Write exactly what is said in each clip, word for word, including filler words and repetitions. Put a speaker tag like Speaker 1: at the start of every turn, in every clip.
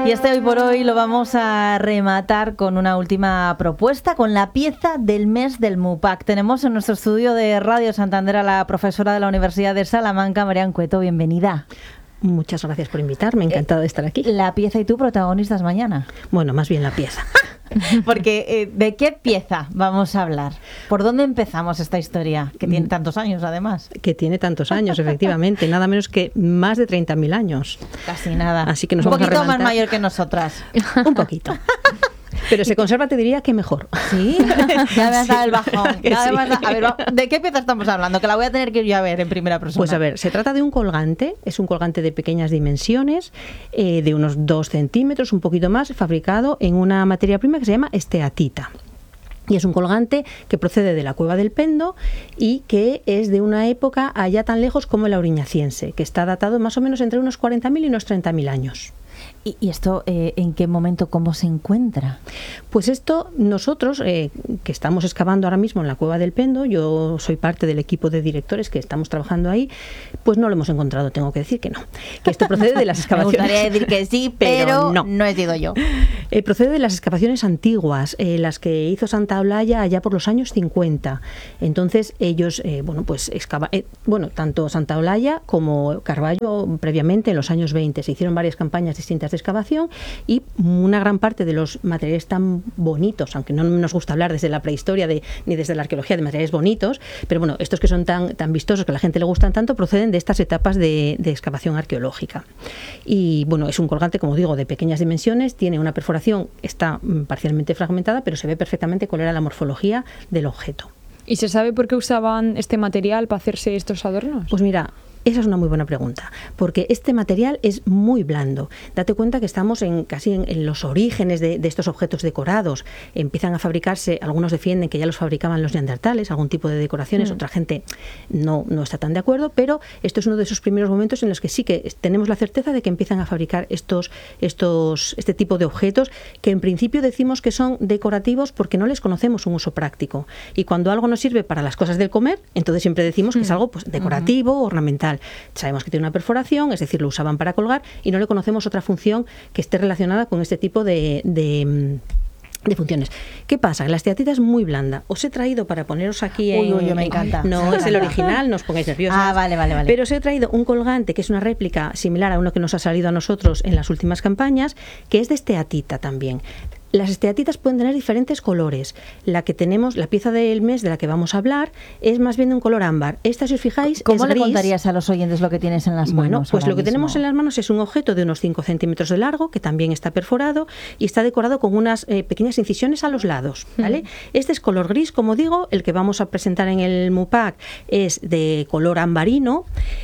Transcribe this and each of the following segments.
Speaker 1: Y este Hoy por Hoy lo vamos a rematar con una última propuesta, con la pieza del mes del MUPAC. Tenemos en nuestro estudio de Radio Santander a la profesora de la Universidad de Salamanca, Marian Cueto. Bienvenida.
Speaker 2: Muchas gracias por invitarme, encantada eh, de estar aquí.
Speaker 1: La pieza y tú protagonistas mañana.
Speaker 2: Bueno, más bien la pieza.
Speaker 1: Porque, eh, ¿de qué pieza vamos a hablar? ¿Por dónde empezamos esta historia? Que tiene tantos años, además.
Speaker 2: Que tiene tantos años, efectivamente. Nada menos que más de treinta mil años.
Speaker 1: Casi nada.
Speaker 2: Así que nos
Speaker 1: Un
Speaker 2: vamos
Speaker 1: poquito
Speaker 2: a remontar.
Speaker 1: más mayor que nosotras.
Speaker 2: Un poquito. Pero se conserva, te diría que mejor.
Speaker 1: ¿Sí? Ya me has dado el bajón.
Speaker 2: Que sí.
Speaker 1: Dado... A ver, ¿de qué pieza estamos hablando? Que la voy a tener que ir yo a ver en primera persona.
Speaker 2: Pues a ver, se trata de un colgante. Es un colgante de pequeñas dimensiones, eh, de unos dos centímetros, un poquito más, fabricado en una materia prima que se llama esteatita. Y es un colgante que procede de la Cueva del Pendo y que es de una época allá tan lejos como el auriñaciense, que está datado más o menos entre unos cuarenta mil y unos treinta mil años.
Speaker 1: ¿Y, y esto eh, en qué momento, cómo se encuentra?
Speaker 2: Pues esto, nosotros eh, que estamos excavando ahora mismo en la Cueva del Pendo, yo soy parte del equipo de directores que estamos trabajando ahí, pues no lo hemos encontrado, tengo que decir que no. Que esto procede de las excavaciones.
Speaker 1: Me gustaría decir que sí, pero, pero no. no he sido yo.
Speaker 2: Eh, procede de las excavaciones antiguas, eh, las que hizo Santa Olalla allá por los años cincuenta. Entonces ellos, eh, bueno, pues excava, eh, bueno, tanto Santa Olalla como Carballo previamente en los años veinte se hicieron varias campañas distintas de excavación y una gran parte de los materiales tan bonitos, aunque no nos gusta hablar desde la prehistoria de, ni desde la arqueología de materiales bonitos, pero bueno, estos que son tan, tan vistosos, que a la gente le gustan tanto, proceden de estas etapas de, de excavación arqueológica. Y bueno, es un colgante, como digo, de pequeñas dimensiones, tiene una perforación, está parcialmente fragmentada, pero se ve perfectamente cuál era la morfología del objeto.
Speaker 3: ¿Y se sabe por qué usaban este material para hacerse estos adornos?
Speaker 2: Pues mira, esa es una muy buena pregunta, porque este material es muy blando. Date cuenta que estamos en casi en, en los orígenes de, de estos objetos decorados. Empiezan a fabricarse, algunos defienden que ya los fabricaban los neandertales, algún tipo de decoraciones, mm. otra gente no, no está tan de acuerdo, pero esto es uno de esos primeros momentos en los que sí que tenemos la certeza de que empiezan a fabricar estos, estos, este tipo de objetos que en principio decimos que son decorativos porque no les conocemos un uso práctico. Y cuando algo nos sirve para las cosas del comer, entonces siempre decimos que mm. es algo pues, decorativo, mm. ornamental. Sabemos que tiene una perforación, es decir, lo usaban para colgar y no le conocemos otra función que esté relacionada con este tipo de, de, de funciones. ¿Qué pasa? La esteatita es muy blanda. Os he traído para poneros aquí en...
Speaker 1: Uy, uy, me encanta.
Speaker 2: No, es el original, no os pongáis nerviosos.
Speaker 1: Ah, vale, vale, vale.
Speaker 2: Pero os he traído un colgante que es una réplica similar a uno que nos ha salido a nosotros en las últimas campañas, que es de esteatita también. Las esteatitas pueden tener diferentes colores. La que tenemos, la pieza del mes de la que vamos a hablar, es más bien de un color ámbar. Esta, si os fijáis,
Speaker 1: ¿Cómo
Speaker 2: es
Speaker 1: le
Speaker 2: gris.
Speaker 1: contarías a los oyentes lo que tienes en las manos?
Speaker 2: Bueno, pues lo que
Speaker 1: mismo?
Speaker 2: tenemos en las manos es un objeto de unos cinco centímetros de largo, que también está perforado y está decorado con unas eh, pequeñas incisiones a los lados, ¿vale? Mm. Este es color gris, como digo, el que vamos a presentar en el MUPAC es de color ambarino.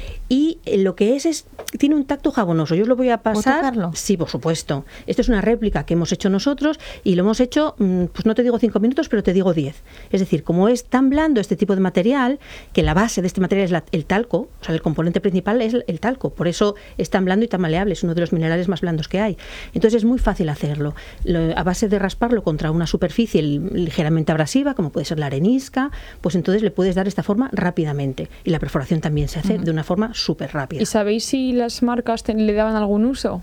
Speaker 2: Y lo que es es tiene un tacto jabonoso. Yo os lo voy a pasar.
Speaker 1: ¿Puedo tocarlo?
Speaker 2: Sí, por supuesto. Esto es una réplica que hemos hecho nosotros y lo hemos hecho, pues no te digo cinco minutos, pero te digo diez. Es decir, como es tan blando este tipo de material, que la base de este material es la, el talco, o sea, el componente principal es el talco. Por eso es tan blando y tan maleable. Es uno de los minerales más blandos que hay. Entonces es muy fácil hacerlo. Lo, a base de rasparlo contra una superficie ligeramente abrasiva, como puede ser la arenisca, pues entonces le puedes dar esta forma rápidamente. Y la perforación también se hace uh-huh. de una forma súper rápida.
Speaker 3: ¿Y sabéis si las marcas te, le daban algún uso?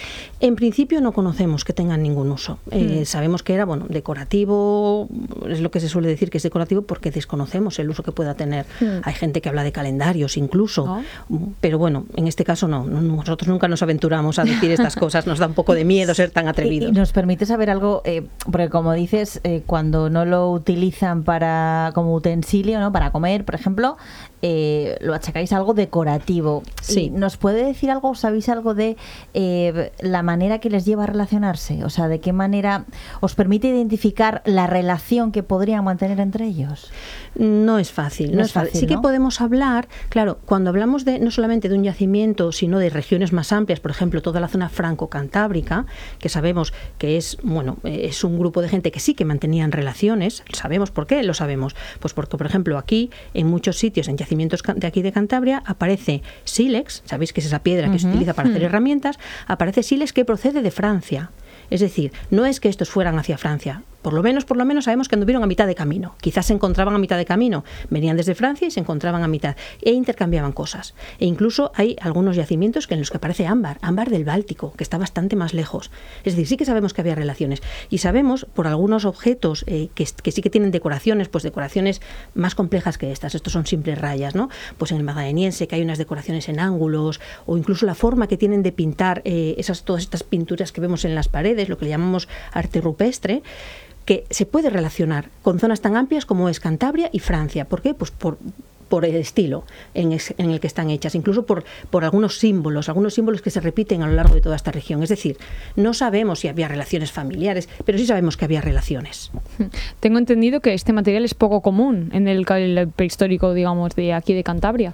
Speaker 2: En principio no conocemos que tengan ningún uso. Eh, mm. Sabemos que era bueno decorativo, es lo que se suele decir que es decorativo porque desconocemos el uso que pueda tener. Mm. Hay gente que habla de calendarios incluso, ¿no? Pero bueno, en este caso no, no, nosotros nunca nos aventuramos a decir estas cosas, nos da un poco de miedo ser tan atrevidos.
Speaker 1: Y, y nos permite saber algo, eh, porque como dices, eh, cuando no lo utilizan para como utensilio, ¿no? Para comer, por ejemplo, eh, lo achacáis a algo decorativo.
Speaker 2: Sí.
Speaker 1: ¿Nos puede decir algo, sabéis algo de eh, la manera que les lleva a relacionarse? O sea, ¿de qué manera os permite identificar la relación que podrían mantener entre ellos?
Speaker 2: No es fácil. No, no es fácil. Sí, ¿no? Que podemos hablar, claro, cuando hablamos de no solamente de un yacimiento, sino de regiones más amplias, por ejemplo, toda la zona franco-cantábrica, que sabemos que es, bueno, es un grupo de gente que sí que mantenían relaciones. ¿Sabemos por qué? Lo sabemos. Pues porque, por ejemplo, aquí, en muchos sitios, en yacimientos de aquí de Cantabria, aparece sílex, sabéis que es esa piedra que uh-huh. se utiliza para hacer herramientas, aparece sílex que procede de Francia. Es decir, no es que estos fueran hacia Francia, Por lo menos, por lo menos sabemos que anduvieron a mitad de camino. Quizás se encontraban a mitad de camino. Venían desde Francia y se encontraban a mitad. E intercambiaban cosas. E incluso hay algunos yacimientos que en los que aparece ámbar, ámbar del Báltico, que está bastante más lejos. Es decir, sí que sabemos que había relaciones. Y sabemos, por algunos objetos eh, que, que sí que tienen decoraciones, pues decoraciones más complejas que estas. Estos son simples rayas, ¿no? Pues en el Magdaleniense, que hay unas decoraciones en ángulos, o incluso la forma que tienen de pintar eh, esas, todas estas pinturas que vemos en las paredes, lo que le llamamos arte rupestre, que se puede relacionar con zonas tan amplias como es Cantabria y Francia. ¿Por qué? Pues por, por el estilo en, es, en el que están hechas, incluso por, por algunos símbolos, algunos símbolos que se repiten a lo largo de toda esta región. Es decir, no sabemos si había relaciones familiares, pero sí sabemos que había relaciones.
Speaker 3: Tengo entendido que este material es poco común en el, el prehistórico, digamos, de aquí de Cantabria.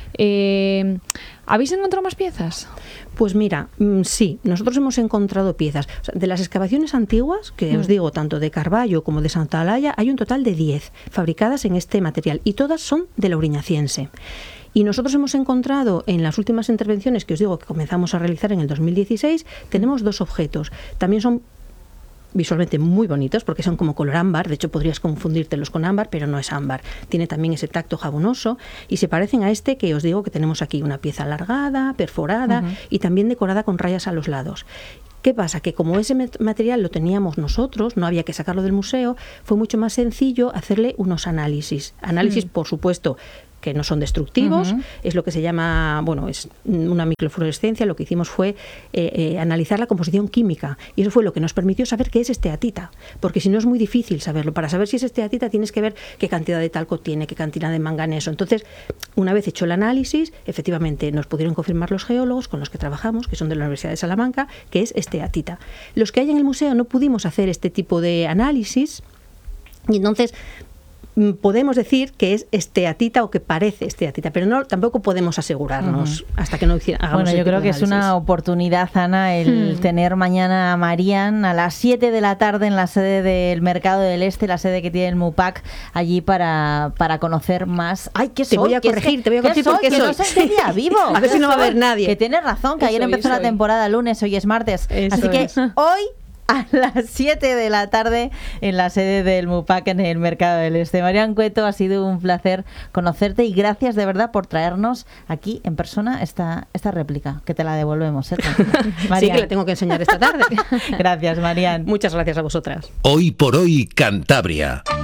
Speaker 3: Eh, ¿Habéis encontrado más piezas?
Speaker 2: Pues mira, sí, nosotros hemos encontrado piezas. O sea, de las excavaciones antiguas, que mm. os digo, tanto de Carballo como de Santa Olalla, hay un total de diez fabricadas en este material y todas son de la Auriñaciense. Y nosotros hemos encontrado en las últimas intervenciones que os digo que comenzamos a realizar en el dos mil dieciséis, tenemos dos objetos. También son visualmente muy bonitos porque son como color ámbar, de hecho podrías confundírtelos con ámbar, pero no es ámbar. Tiene también ese tacto jabonoso y se parecen a este que os digo que tenemos aquí, una pieza alargada, perforada uh-huh. y también decorada con rayas a los lados. ¿Qué pasa? Que como ese material lo teníamos nosotros, no había que sacarlo del museo, fue mucho más sencillo hacerle unos análisis. Análisis, uh-huh. por supuesto, que no son destructivos, uh-huh. es lo que se llama, bueno, es una microfluorescencia. Lo que hicimos fue eh, eh, analizar la composición química y eso fue lo que nos permitió saber qué es esteatita, porque si no es muy difícil saberlo. Para saber si es esteatita tienes que ver qué cantidad de talco tiene, qué cantidad de manganeso. Entonces, una vez hecho el análisis, efectivamente nos pudieron confirmar los geólogos con los que trabajamos, que son de la Universidad de Salamanca, que es esteatita. Los que hay en el museo no pudimos hacer este tipo de análisis y entonces podemos decir que es esteatita o que parece esteatita, pero no tampoco podemos asegurarnos uh-huh. hasta que no hagamos.
Speaker 1: Bueno, yo creo que es una oportunidad, Ana, el hmm. tener mañana a Marian a las siete de la tarde en la sede del Mercado del Este, la sede que tiene el MUPAC, allí para, para conocer más. ¡Ay, qué soy!
Speaker 2: Te voy a corregir, te voy a corregir porque
Speaker 1: soy. Que no soy de día vivo.
Speaker 2: A ver si no va a haber nadie.
Speaker 1: Que tienes razón, que
Speaker 3: eso
Speaker 1: ayer empezó la temporada lunes, hoy es martes.
Speaker 3: Eso
Speaker 1: Así que
Speaker 3: es.
Speaker 1: hoy a las siete de la tarde en la sede del MUPAC en el Mercado del Este. Marian Cueto, ha sido un placer conocerte y gracias de verdad por traernos aquí en persona esta, esta réplica, que te la devolvemos, ¿eh?
Speaker 2: Sí, que la tengo que enseñar esta tarde.
Speaker 1: Gracias, Marian.
Speaker 2: Muchas gracias a vosotras.
Speaker 4: Hoy por hoy, Cantabria.